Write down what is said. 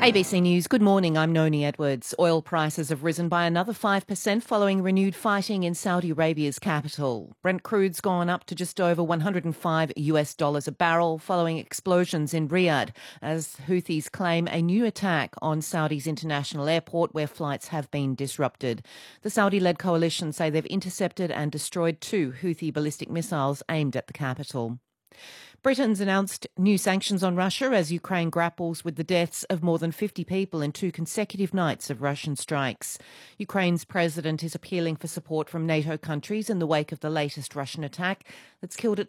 ABC News, good morning, I'm Noni Edwards. Oil prices have risen by another 5% following renewed fighting in Saudi Arabia's capital. Brent crude's gone up to just over $105 a barrel following explosions in Riyadh as Houthis claim a new attack on Saudi's international airport where flights have been disrupted. The Saudi-led coalition say they've intercepted and destroyed 2 Houthi ballistic missiles aimed at the capital. Britain's announced new sanctions on Russia as Ukraine grapples with the deaths of more than 50 people in 2 consecutive nights of Russian strikes. Ukraine's president is appealing for support from NATO countries in the wake of the latest Russian attack that's killed at